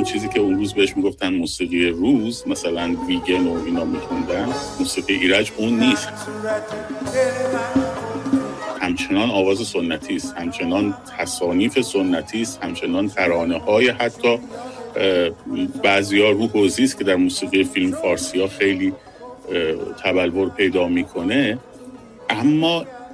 اون چیزی که اون روز بهش میگفتن موسیقی روز، مثلا ویگن و اینا میخوندن، موسیقی ایرج اون نیست. همچنان آواز سنتی است، همچنان تصانیف سنتی است، همچنان ترانه های حتی بعضیا روح حوزی است که در موسیقی فیلم فارسی ها خیلی تبلور پیدا میکنه. اما